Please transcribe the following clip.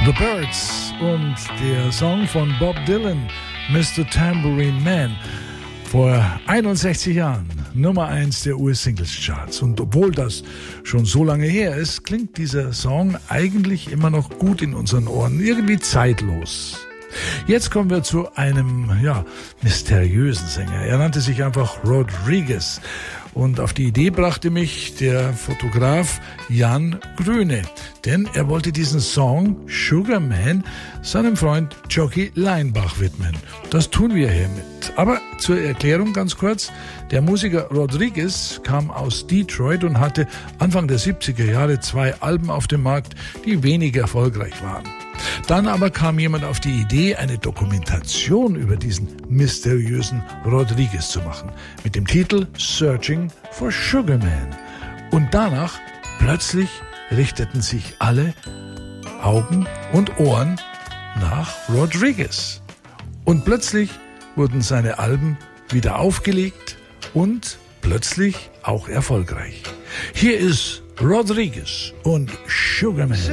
The Byrds und der Song von Bob Dylan, Mr. Tambourine Man, vor 61 Jahren Nummer 1 der US-Singles-Charts. Und obwohl das schon so lange her ist, klingt dieser Song eigentlich immer noch gut in unseren Ohren, irgendwie zeitlos. Jetzt kommen wir zu einem, mysteriösen Sänger. Er nannte sich einfach Rodriguez. Und auf die Idee brachte mich der Fotograf Jan Grüne. Denn er wollte diesen Song Sugar Man seinem Freund Jocky Leinbach widmen. Das tun wir hiermit. Aber zur Erklärung ganz kurz. Der Musiker Rodriguez kam aus Detroit und hatte Anfang der 70er Jahre 2 Alben auf dem Markt, die weniger erfolgreich waren. Dann aber kam jemand auf die Idee, eine Dokumentation über diesen mysteriösen Rodriguez zu machen, mit dem Titel Searching for Sugar Man. Und danach plötzlich richteten sich alle Augen und Ohren nach Rodriguez. Und plötzlich wurden seine Alben wieder aufgelegt und plötzlich auch erfolgreich. Hier ist Rodriguez und Sugar Man.